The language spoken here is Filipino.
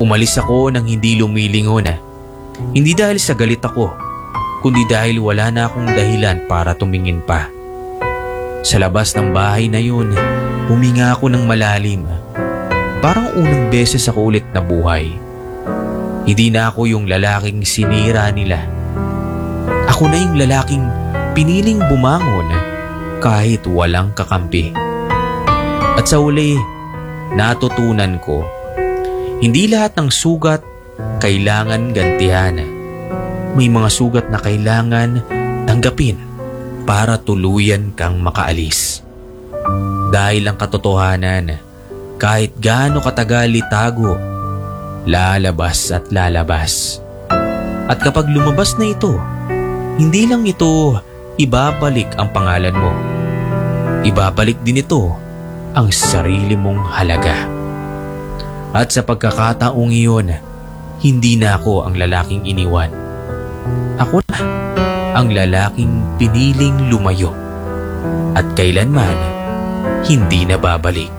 Umalis ako nang hindi lumilingon. Hindi dahil sa galit ako, kundi dahil wala na akong dahilan para tumingin pa. Sa labas ng bahay na yun, huminga ako ng malalim. Parang unang beses ako ulit nabuhay. Hindi na ako yung lalaking sinira nila. Ako na yung lalaking piniling bumangon kahit walang kakampi. At sa uli, natutunan ko, hindi lahat ng sugat kailangan gantihan. May mga sugat na kailangan tanggapin para tuluyan kang makaalis. Dahil ang katotohanan, kahit gaano katagal itago, lalabas at lalabas. At kapag lumabas na ito, hindi lang ito ibabalik ang pangalan mo. Ibabalik din ito ang sarili mong halaga. At sa pagkakataong iyon, hindi na ako ang lalaking iniwan. Ako na ang lalaking piniling lumayo at kailanman hindi na babalik.